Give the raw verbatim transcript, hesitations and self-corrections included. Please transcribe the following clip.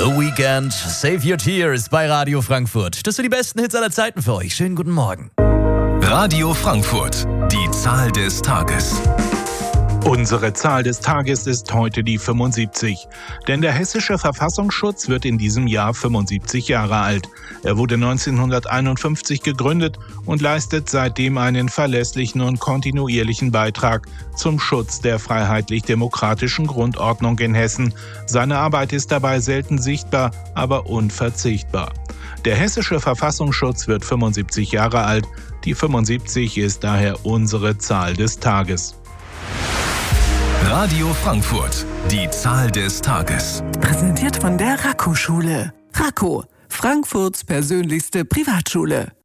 The Weeknd, Save Your Tears bei Radio Frankfurt. Das sind die besten Hits aller Zeiten für euch. Schönen guten Morgen. Radio Frankfurt, die Zahl des Tages. Unsere Zahl des Tages ist heute die fünfundsiebzig. Denn der Hessische Verfassungsschutz wird in diesem Jahr fünfundsiebzig Jahre alt. Er wurde neunzehnhunderteinundfünfzig gegründet und leistet seitdem einen verlässlichen und kontinuierlichen Beitrag zum Schutz der freiheitlich-demokratischen Grundordnung in Hessen. Seine Arbeit ist dabei selten sichtbar, aber unverzichtbar. Der Hessische Verfassungsschutz wird fünfundsiebzig Jahre alt. Die fünfundsiebzig ist daher unsere Zahl des Tages. Radio Frankfurt, die Zahl des Tages. Präsentiert von der Raco-Schule. Raco, Frankfurts persönlichste Privatschule.